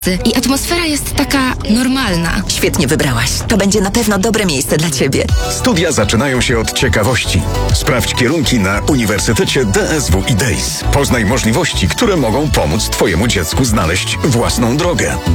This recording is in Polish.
i atmosfera jest taka normalna. Świetnie wybrałaś. To będzie na pewno dobre miejsce dla ciebie. Studia zaczynają się od ciekawości. Sprawdź kierunki na Uniwersytecie DSW i DEIS. Poznaj możliwości, które mogą pomóc twojemu dziecku znaleźć własną drogę.